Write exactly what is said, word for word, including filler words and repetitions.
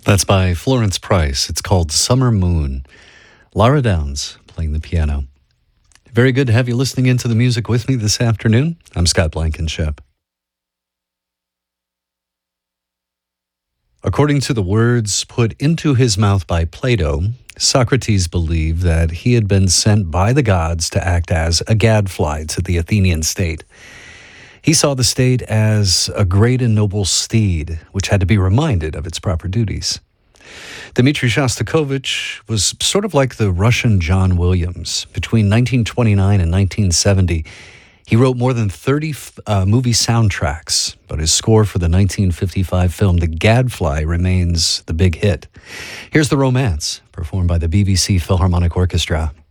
That's by Florence Price. It's called Summer Moon. Lara Downs playing the piano. Very good to have you listening into the music with me this afternoon. I'm Scott Blankenship. According to the words put into his mouth by Plato, Socrates believed that he had been sent by the gods to act as a gadfly to the Athenian state. He saw the state as a great and noble steed, which had to be reminded of its proper duties. Dmitri Shostakovich was sort of like the Russian John Williams. Between nineteen twenty-nine and nineteen seventy, he wrote more than thirty uh, movie soundtracks, but his score for the nineteen fifty-five film The Gadfly remains the big hit. Here's The Romance, performed by the B B C Philharmonic Orchestra.